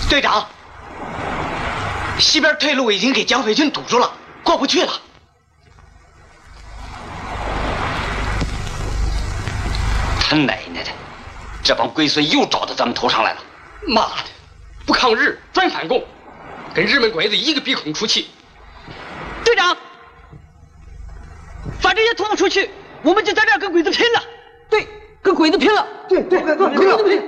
队长，西边退路已经给蒋匪军堵住了，过不去了。 他奶奶的，这帮龟孙又找到咱们头上来了！ 妈的，不抗日专反共，跟日本鬼子一个鼻孔出气。 队长，反正也拖不出去，我们就在这儿跟鬼子拼了。对，跟鬼子拼了。对，拼了。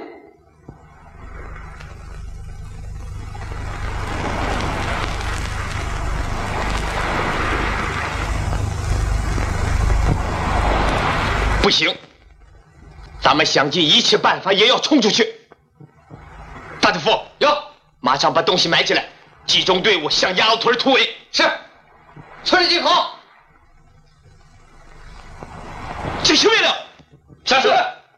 不行，咱们想尽一切办法也要冲出去。大队副，马上把东西埋起来，集中队伍向鸭子屯突围。是，村里集合。执行命令。是。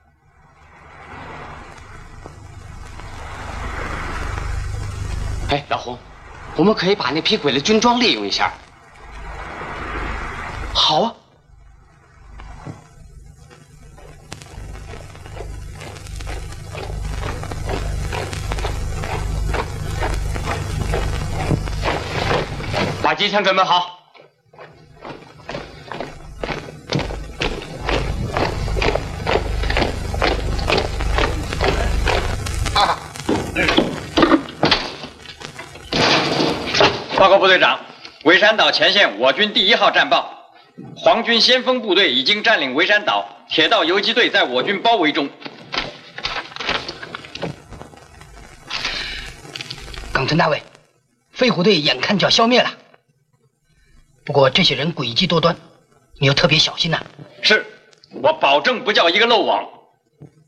哎，老胡，我们可以把那批鬼子军装利用一下。 好啊。 把机枪准备好。 报告部队长，围山岛前线我军第1号战报，皇军先锋部队已经占领围山岛，铁道游击队在我军包围中。 冈村大尉，飞虎队眼看就要消灭了。不过这些人诡计多端，你要特别小心呐。 是，我保证不叫一个漏网。